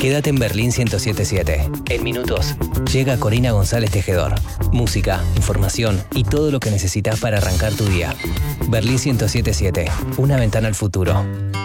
Quédate en Berlín 107.7. En minutos llega Corina González Tejedor. Música, información y todo lo que necesitas para arrancar tu día. Berlín 107.7. Una ventana al futuro.